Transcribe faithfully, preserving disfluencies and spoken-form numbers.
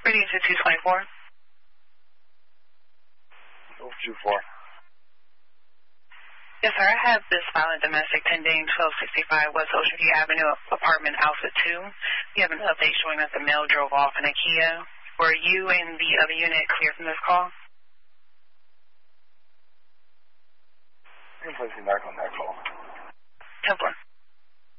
Radio to two twenty-four. Over two four. Yes, sir. I have this violent domestic pending, twelve sixty-five West Ocean View Avenue, apartment Alpha two. We have an update showing that the male drove off in a Kia. Were you and the other unit clear from this call? You can place me back on that call. ten four.